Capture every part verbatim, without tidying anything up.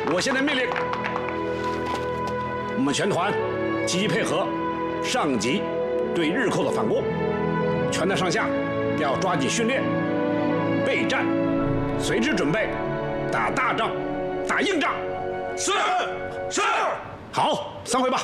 我现在命令，我们全团积极配合上级对日寇的反攻，全团上下要抓紧训练、备战，随时准备打大仗、打硬仗。 是是。 好，散会吧。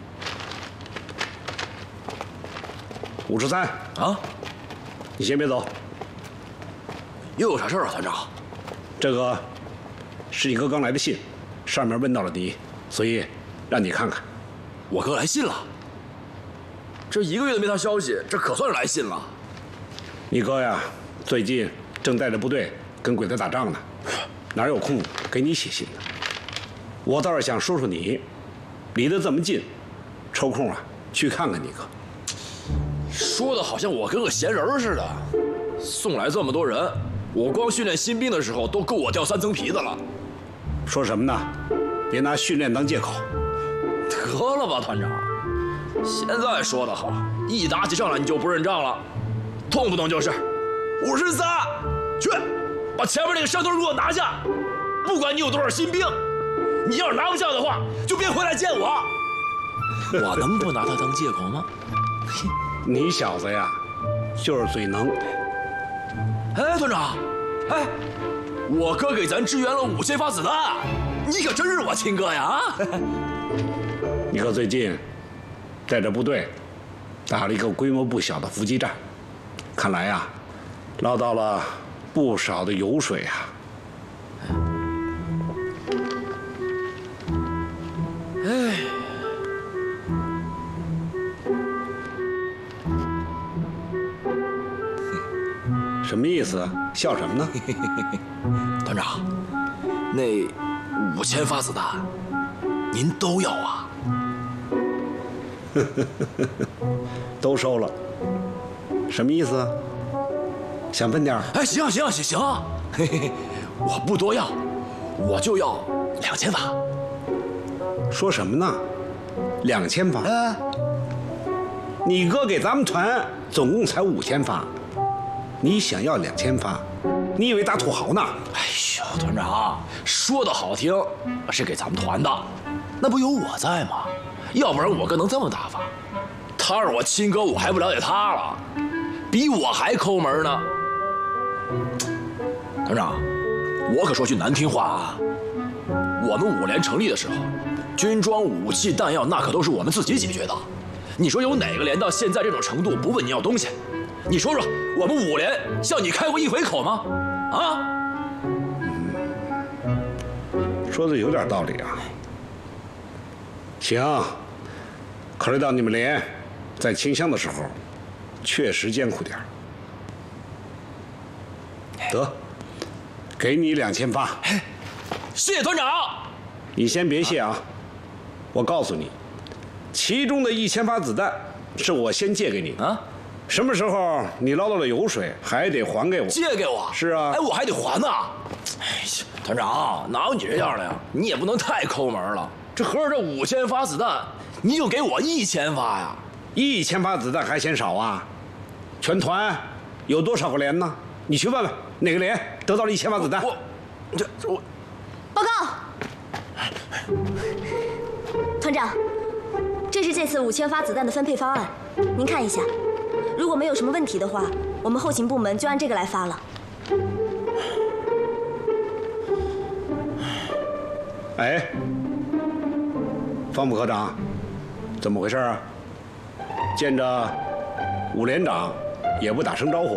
五十三啊， 你先别走。 又有啥事儿啊，团长？ 这个是你哥刚来的信，上面问到了你，所以让你看看。 我哥来信了？这一个月都没他消息，这可算是来信了。 你哥呀，最近正带着部队跟鬼子打仗呢，哪有空给你写信呢？我倒是想说说你，离得这么近，抽空啊去看看你哥。 说的好像我跟个闲人似的，送来这么多人，我光训练新兵的时候都够我掉三层皮的了。 说什么呢？别拿训练当借口。 得了吧，团长，现在说得好，一打起仗来你就不认账了，动不动就是五十三，去把前面那个山头给我拿下，不管你有多少新兵，你要是拿不下的话，就别回来见我。我能不拿他当借口吗？ 你小子呀，就是嘴能。 哎，团长，哎，我哥给咱支援了五千发子弹，你可真是我亲哥呀！啊！ 你哥最近带着部队打了一个规模不小的伏击战，看来呀，捞到了不少的油水啊。 哎。 什么意思？笑什么呢？ 团长，那五千发子弹，您都要啊？ 都收了。什么意思？想分点？ 哎，行行行行，嘿嘿嘿，我不多要，我就要两千发。 说什么呢？两千发？ 哎， 你哥给咱们团总共才五千发。你想要两千发，你以为打土豪呢？ 哎呦，团长，说的好听，是给咱们团的，那不有我在吗？要不然我哥能这么大发？他是我亲哥，我还不了解他了，比我还抠门呢。团长，我可说句难听话啊，我们五连成立的时候，军装、武器、弹药那可都是我们自己解决的。你说有哪个连到现在这种程度不问你要东西？你说说，我们五连向你开过一回口吗？啊？ 说的有点道理啊。行，考虑到你们连在清乡的时候确实艰苦点儿，得，给你两千发。 谢谢团长。 你先别谢啊，我告诉你，其中的一千发子弹是我先借给你啊。 什么时候你捞到了油水，还得还给我。 借给我？ 是啊。 哎，我还得还呢。哎呀，团长，哪有你这样的呀？你也不能太抠门了。这合着这五千发子弹，你就给我一千发呀？ 一千发子弹还嫌少啊？全团有多少个连呢？你去问问哪个连得到了一千发子弹。 我，这我， 报告，团长，这是这次五千发子弹的分配方案，您看一下。如果没有什么问题的话，我们后勤部门就按这个来发了。 哎，方副科长，怎么回事啊？见着武连长也不打声招呼。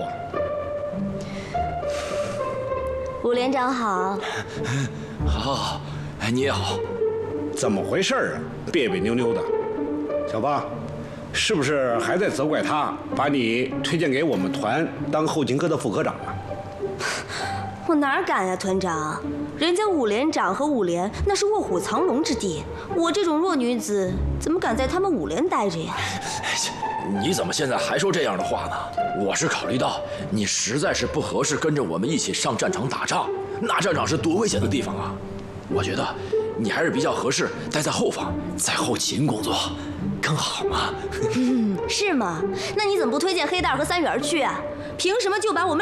武连长好。 好，哎，你也好。 怎么回事啊？别别扭扭的。小芳，是不是还在责怪他把你推荐给我们团当后勤科的副科长啊？ 我哪敢呀，团长！人家武连长和武连那是卧虎藏龙之地，我这种弱女子怎么敢在他们武连待着呀？ 你怎么现在还说这样的话呢？我是考虑到你实在是不合适跟着我们一起上战场打仗，那战场是多危险的地方啊！我觉得你还是比较合适待在后方，在后勤工作更好嘛。 嗯，是吗？那你怎么不推荐黑蛋和三元去啊？凭什么就把我们